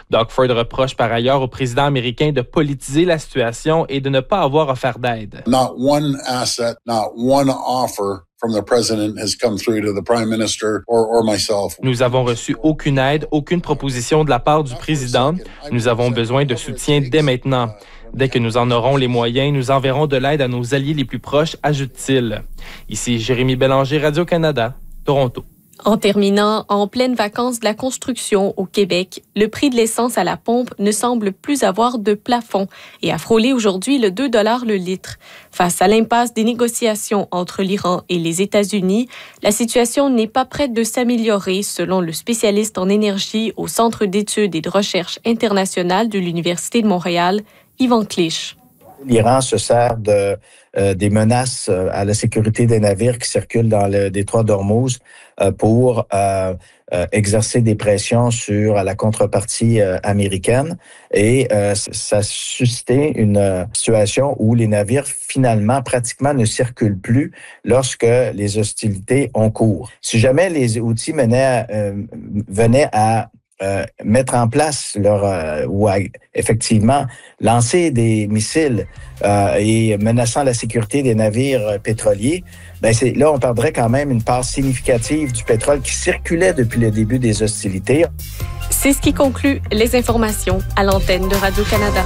Doug Ford reproche par ailleurs au président américain de politiser la situation et de ne pas avoir offert d'aide. Not one asset, not one offer from the president has come through to the prime minister or myself. Nous avons reçu aucune aide, aucune proposition de la part du président. Nous avons besoin de soutien dès maintenant. Dès que nous en aurons les moyens, nous enverrons de l'aide à nos alliés les plus proches, ajoute-t-il. Ici Jérémy Bélanger, Radio-Canada, Toronto. En terminant, en pleine vacances de la construction au Québec, le prix de l'essence à la pompe ne semble plus avoir de plafond et a frôlé aujourd'hui le 2 $ le litre. Face à l'impasse des négociations entre l'Iran et les États-Unis, la situation n'est pas prête de s'améliorer, selon le spécialiste en énergie au Centre d'études et de recherche internationale de l'Université de Montréal, Yvan Clich. L'Iran se sert des menaces à la sécurité des navires qui circulent dans le détroit d'Ormuz pour exercer des pressions sur la contrepartie américaine. Et ça a suscité une situation où les navires, finalement, pratiquement ne circulent plus lorsque les hostilités ont cours. Si jamais les Houthis venaient à mettre en place ou à effectivement lancer des missiles et menaçant la sécurité des navires pétroliers, là on perdrait quand même une part significative du pétrole qui circulait depuis le début des hostilités. C'est ce qui conclut les informations à l'antenne de Radio-Canada.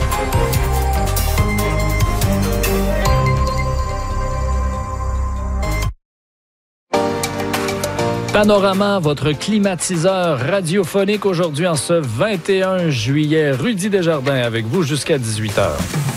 Panorama, votre climatiseur radiophonique aujourd'hui en ce 21 juillet. Rudy Desjardins avec vous jusqu'à 18h.